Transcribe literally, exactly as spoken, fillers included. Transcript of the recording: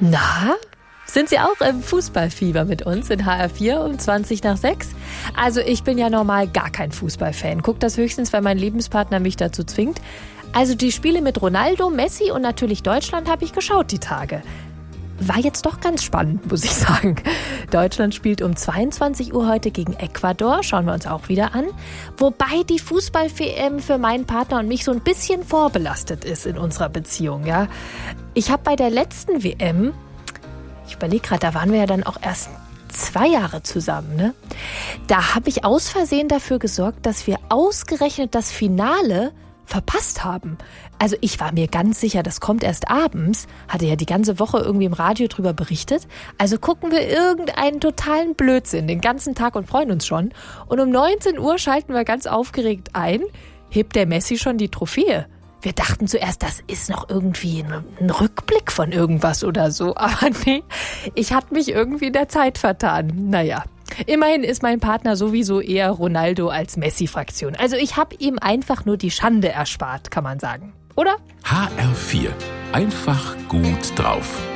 Na, sind Sie auch im Fußballfieber mit uns in H R vier um zwanzig nach sechs? Also ich bin ja normal gar kein Fußballfan. Guck das höchstens, wenn mein Lebenspartner mich dazu zwingt. Also die Spiele mit Ronaldo, Messi und natürlich Deutschland habe ich geschaut die Tage. War jetzt doch ganz spannend, muss ich sagen. Deutschland spielt um zweiundzwanzig Uhr heute gegen Ecuador. Schauen wir uns auch wieder an. Wobei die Fußball-W M für meinen Partner und mich so ein bisschen vorbelastet ist in unserer Beziehung. Ja, ich habe bei der letzten W M, ich überlege gerade, da waren wir ja dann auch erst zwei Jahre zusammen, ne? Da habe ich aus Versehen dafür gesorgt, dass wir ausgerechnet das Finale verpasst haben. Also ich war mir ganz sicher, das kommt erst abends, hatte ja die ganze Woche irgendwie im Radio drüber berichtet. Also gucken wir irgendeinen totalen Blödsinn den ganzen Tag und freuen uns schon. Und um neunzehn Uhr schalten wir ganz aufgeregt ein, hebt der Messi schon die Trophäe. Wir dachten zuerst, das ist noch irgendwie ein Rückblick von irgendwas oder so. Aber nee, ich hatte mich irgendwie in der Zeit vertan. Naja. Immerhin ist mein Partner sowieso eher Ronaldo als Messi-Fraktion. Also ich habe ihm einfach nur die Schande erspart, kann man sagen. Oder? H R vier. Einfach gut drauf.